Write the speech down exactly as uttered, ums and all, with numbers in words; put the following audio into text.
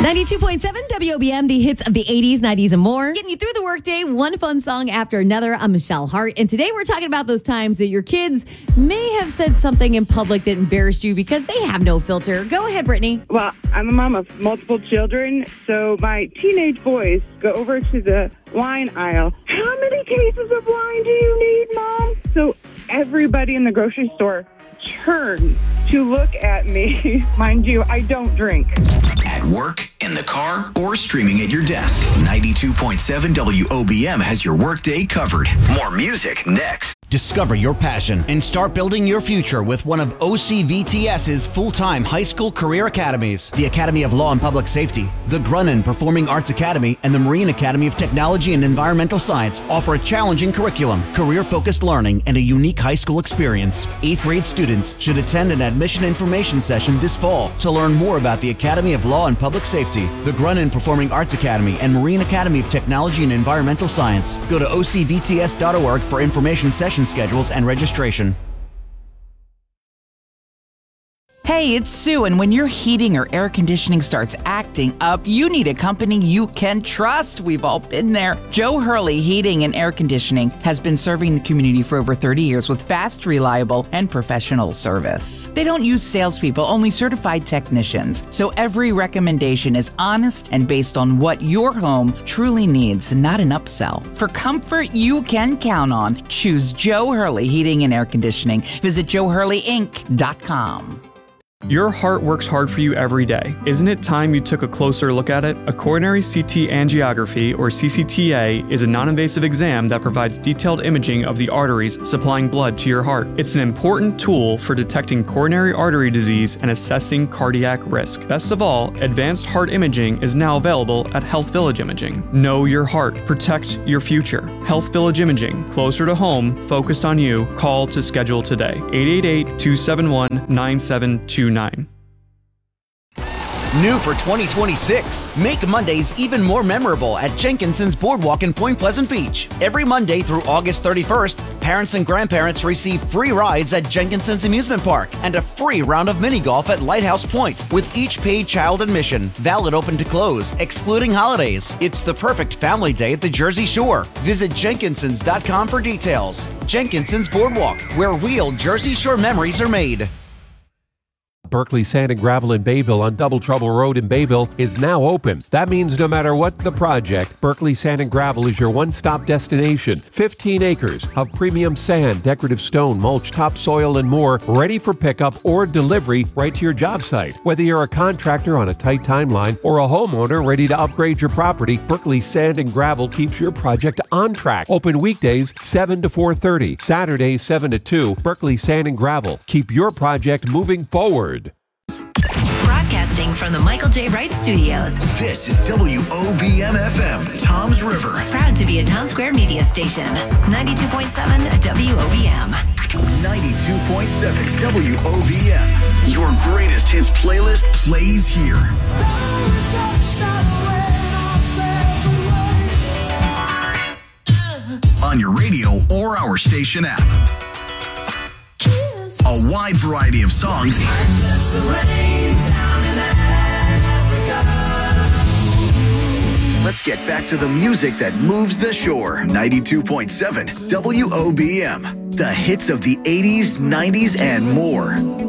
ninety-two point seven W O B M, the hits of the eighties, nineties, and more. Getting you through the workday, one fun song after another. I'm Michelle Hart, and today we're talking about those times that your kids may have said something in public that embarrassed you because they have no filter. Go ahead, Brittany. Well, I'm a mom of multiple children, so my teenage boys go over to the wine aisle. How many cases of wine do you need, Mom? So everybody in the grocery store turns to look at me. Mind you, I don't drink. At work, in the car, or streaming at your desk, ninety-two point seven W O B M has your workday covered. More music next. Discover your passion and start building your future with one of O C V T S's full-time high school career academies. The Academy of Law and Public Safety, the Grunin Performing Arts Academy, and the Marine Academy of Technology and Environmental Science offer a challenging curriculum, career-focused learning, and a unique high school experience. Eighth grade students should attend an admission information session this fall to learn more about the Academy of Law and Public Safety, the Grunin Performing Arts Academy, and Marine Academy of Technology and Environmental Science. Go to O C V T S dot org for information session schedules and registration. Hey, it's Sue, and when your heating or air conditioning starts acting up, you need a company you can trust. We've all been there. Joe Hurley Heating and Air Conditioning has been serving the community for over thirty years with fast, reliable, and professional service. They don't use salespeople, only certified technicians. So every recommendation is honest and based on what your home truly needs, not an upsell. For comfort you can count on, choose Joe Hurley Heating and Air Conditioning. Visit joe hurley inc dot com. Your heart works hard for you every day. Isn't it time you took a closer look at it? A coronary C T angiography, or C C T A, is a non-invasive exam that provides detailed imaging of the arteries supplying blood to your heart. It's an important tool for detecting coronary artery disease and assessing cardiac risk. Best of all, advanced heart imaging is now available at Health Village Imaging. Know your heart. Protect your future. Health Village Imaging. Closer to home, focused on you. Call to schedule today. eight eight eight, two seven one, nine seven two nine. New for twenty twenty-six, make Mondays even more memorable at Jenkinson's Boardwalk in Point Pleasant Beach. Every Monday through August thirty-first, parents and grandparents receive free rides at Jenkinson's Amusement Park and a free round of mini golf at Lighthouse Point with each paid child admission, valid open to close, excluding holidays. It's the perfect family day at the Jersey Shore. Visit Jenkinsons dot com for details. Jenkinson's Boardwalk, where real Jersey Shore memories are made. Berkeley Sand and Gravel in Bayville on Double Trouble Road in Bayville is now open. That means no matter what the project, Berkeley Sand and Gravel is your one-stop destination. fifteen acres of premium sand, decorative stone, mulch, topsoil, and more, ready for pickup or delivery right to your job site. Whether you're a contractor on a tight timeline or a homeowner ready to upgrade your property, Berkeley Sand and Gravel keeps your project on track. Open weekdays seven to four thirty, Saturdays seven to two. Berkeley Sand and Gravel. Keep your project moving forward. Broadcasting from the Michael J. Wright Studios. This is W O B M F M, Toms River. Proud to be a Town Square media station. ninety-two point seven W O B M. ninety-two point seven W O B M. Your greatest hits playlist plays here. On your radio or our station app. A wide variety of songs. Let's get back to the music that moves the shore. ninety-two point seven W O B M. The hits of the eighties, nineties, and more.